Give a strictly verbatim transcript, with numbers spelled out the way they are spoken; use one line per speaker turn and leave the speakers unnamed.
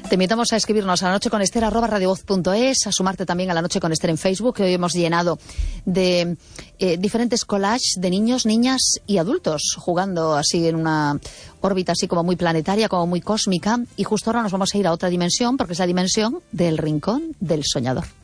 Te invitamos a escribirnos a la noche con Esther arroba radiovoz punto es, a sumarte también a la noche con Esther en Facebook, que hoy hemos llenado de eh, diferentes collages de niños, niñas y adultos jugando así en una órbita así como muy planetaria, como muy cósmica. Y justo ahora nos vamos a ir a otra dimensión, porque es la dimensión del Rincón del Soñador.